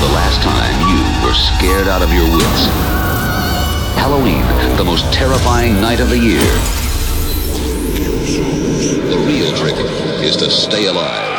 the last time you were scared out of your wits? Halloween, the most terrifying night of the year. The real trick is to stay alive.